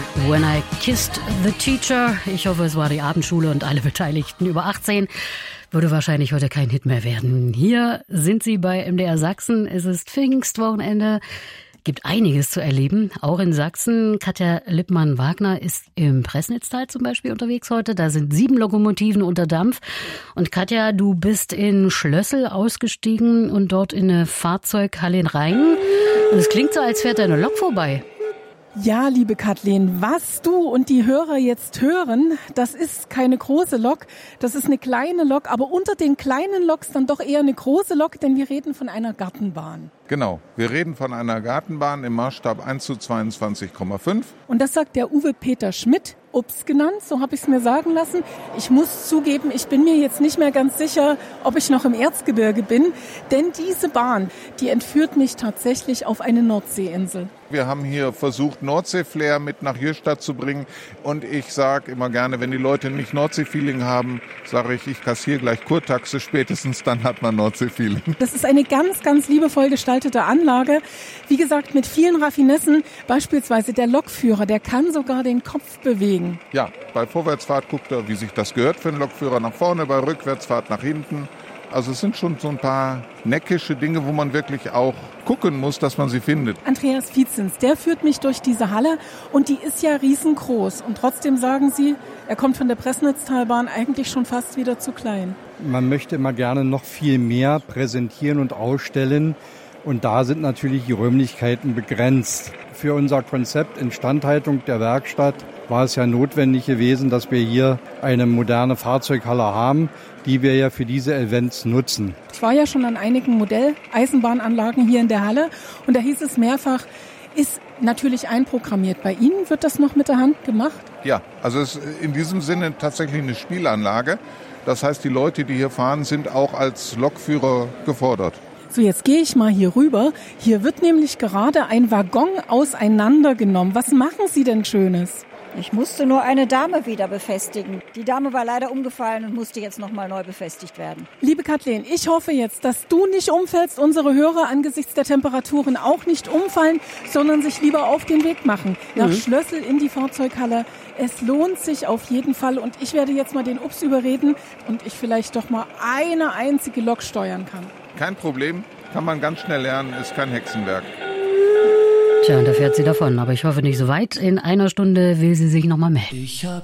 When I Kissed the Teacher. Ich hoffe, es war die Abendschule und alle Beteiligten über 18. Würde wahrscheinlich heute kein Hit mehr werden. Hier sind Sie bei MDR Sachsen. Es ist Pfingstwochenende. Gibt einiges zu erleben, auch in Sachsen. Katja Lippmann-Wagner ist im Pressnitztal zum Beispiel unterwegs heute. Da sind 7 Lokomotiven unter Dampf. Und Katja, du bist in Schlössel ausgestiegen und dort in eine Fahrzeughalle in Rhein. Und es klingt so, als fährt da eine Lok vorbei. Ja, liebe Kathleen, was du und die Hörer jetzt hören, das ist keine große Lok, das ist eine kleine Lok, aber unter den kleinen Loks dann doch eher eine große Lok, denn wir reden von einer Gartenbahn. Genau, wir reden von einer Gartenbahn im Maßstab 1:22,5. Und das sagt der Uwe Peter Schmidt, Ups genannt, so habe ich es mir sagen lassen. Ich muss zugeben, ich bin mir jetzt nicht mehr ganz sicher, ob ich noch im Erzgebirge bin, denn diese Bahn, die entführt mich tatsächlich auf eine Nordseeinsel. Wir haben hier versucht, Nordsee-Flair mit nach Hirstadt zu bringen. Und ich sage immer gerne, wenn die Leute nicht Nordsee-Feeling haben, sage ich kassiere gleich Kurtaxe, spätestens dann hat man Nordsee-Feeling. Das ist eine ganz, ganz liebevoll gestaltete Anlage. Wie gesagt, mit vielen Raffinessen, beispielsweise der Lokführer, der kann sogar den Kopf bewegen. Ja, bei Vorwärtsfahrt guckt er, wie sich das gehört für einen Lokführer, nach vorne, bei Rückwärtsfahrt nach hinten. Also es sind schon so ein paar neckische Dinge, wo man wirklich auch gucken muss, dass man sie findet. Andreas Vietzens, der führt mich durch diese Halle und die ist ja riesengroß. Und trotzdem sagen Sie, er kommt von der Pressnitztalbahn eigentlich schon fast wieder zu klein. Man möchte immer gerne noch viel mehr präsentieren und ausstellen. Und da sind natürlich die Räumlichkeiten begrenzt. Für unser Konzept Instandhaltung der Werkstatt war es ja notwendig gewesen, dass wir hier eine moderne Fahrzeughalle haben, die wir ja für diese Events nutzen. Ich war ja schon an einigen Modelleisenbahnanlagen hier in der Halle und da hieß es mehrfach, ist natürlich einprogrammiert. Bei Ihnen wird das noch mit der Hand gemacht? Ja, also es ist in diesem Sinne tatsächlich eine Spielanlage. Das heißt, die Leute, die hier fahren, sind auch als Lokführer gefordert. So, jetzt gehe ich mal hier rüber. Hier wird nämlich gerade ein Waggon auseinandergenommen. Was machen Sie denn Schönes? Ich musste nur eine Dame wieder befestigen. Die Dame war leider umgefallen und musste jetzt nochmal neu befestigt werden. Liebe Kathleen, ich hoffe jetzt, dass du nicht umfällst, unsere Hörer angesichts der Temperaturen auch nicht umfallen, sondern sich lieber auf den Weg machen. Nach Schlössel in die Fahrzeughalle. Es lohnt sich auf jeden Fall und ich werde jetzt mal den Ups überreden und ich vielleicht doch mal eine einzige Lok steuern kann. Kein Problem, kann man ganz schnell lernen, ist kein Hexenwerk. Tja, und da fährt sie davon. Aber ich hoffe nicht so weit. In einer Stunde will sie sich nochmal melden.